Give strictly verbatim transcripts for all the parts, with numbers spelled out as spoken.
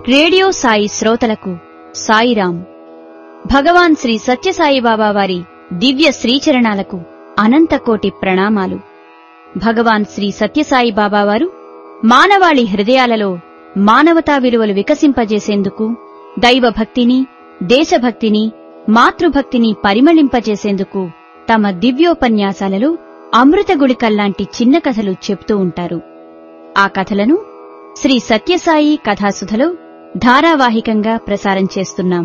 Radio Sai శ్రోతలకు సాయిరాం. భగవాన్ శ్రీ సత్యసాయిబాబా వారి దివ్య శ్రీచరణాలకు అనంతకోటి ప్రణామాలు. భగవాన్ శ్రీ సత్యసాయిబాబా వారు మానవాళి హృదయాలలో మానవతా విలువలు వికసింపజేసేందుకు, దైవభక్తిని, దేశభక్తిని, మాతృభక్తిని పరిమళింపజేసేందుకు తమ దివ్యోపన్యాసాలలో అమృతగుళికల్లాంటి చిన్న కథలు చెప్తూ ఉంటారు. ఆ కథలను శ్రీ సత్యసాయి కథాసుధలో ధారావాహికంగా ప్రసారం చేస్తున్నాం.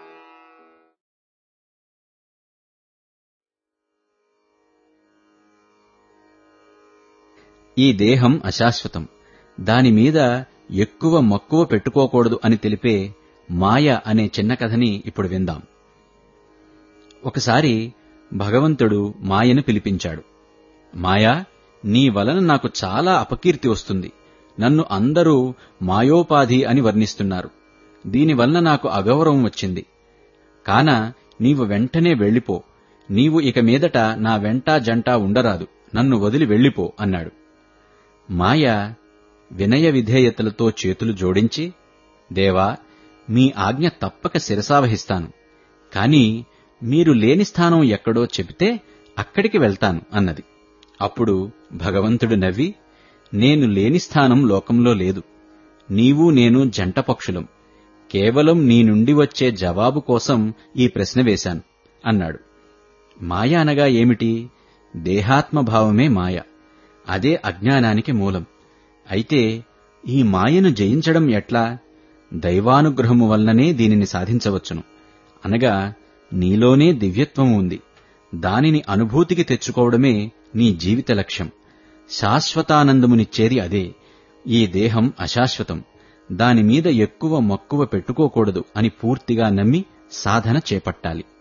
ఈ దేహం అశాశ్వతం, దానిమీద ఎక్కువ మక్కువ పెట్టుకోకూడదు అని తెలిపే మాయ అనే చిన్న కథని ఇప్పుడు విందాం. ఒకసారి భగవంతుడు మాయను పిలిపించాడు. మాయా, నీ వలన నాకు చాలా అపకీర్తి వస్తుంది. నన్ను అందరూ మాయోపాధి అని వర్ణిస్తున్నారు. దీనివల్ల నాకు అగౌరవం వచ్చింది. కాన నీవు వెంటనే వెళ్ళిపో. నీవు ఇక మీదట నా వెంటా జంటా ఉండరాదు. నన్ను వదిలి వెళ్ళిపో అన్నాడు. మాయ వినయ విధేయతలతో చేతులు జోడించి, దేవా, మీ ఆజ్ఞ తప్పక శిరసావహిస్తాను. కాని మీరు లేని స్థానం ఎక్కడో చెబితే అక్కడికి వెళ్తాను అన్నది. అప్పుడు భగవంతుడు నవ్వి, నేను లేని స్థానం లోకంలో లేదు. నీవు నేను జంట పక్షులం. కేవలం నీ నుండి వచ్చే జవాబు కోసం ఈ ప్రశ్న వేశాను అన్నాడు. మాయ అనగా ఏమిటి? దేహాత్మభావమే మాయ. అదే అజ్ఞానానికి మూలం. అయితే ఈ మాయను జయించడం ఎట్లా? దైవానుగ్రహము వల్లనే దీనిని సాధించవచ్చును. అనగా నీలోనే దివ్యత్వం ఉంది. దానిని అనుభూతికి తెచ్చుకోవడమే నీ జీవిత లక్ష్యం. శాశ్వతానందమునిచ్చేది అదే. ఈ దేహం అశాశ్వతం, దానిమీద ఎక్కువ మక్కువ పెట్టుకోకూడదు అని పూర్తిగా నమ్మి సాధన చేపట్టాలి.